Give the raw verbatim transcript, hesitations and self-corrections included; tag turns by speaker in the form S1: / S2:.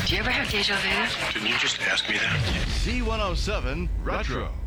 S1: Do you ever have deja vu?
S2: Didn't you just ask me that?
S3: Z one oh seven Retro.